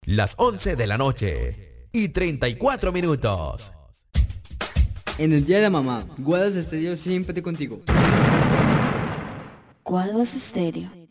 Las 11 de la noche y 34 minutos. En el día de la mamá, Guadas Estéreo siempre contigo. Guadas Estéreo.